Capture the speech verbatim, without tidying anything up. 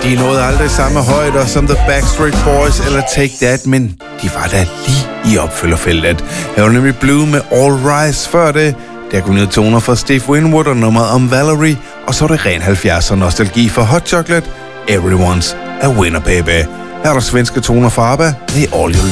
De nåede aldrig samme højder som The Backstreet Boys eller Take That, men de var da lige i opfølgerfeltet. Her var nemlig Blue med All Rise før det. Der kom ned toner fra Steve Winwood og nummeret om Valerie, og så er det ren halvfjerdser nostalgi for Hot Chocolate, Everyone's a Winner Baby. Her er der svenske toner fra ABBA, The All You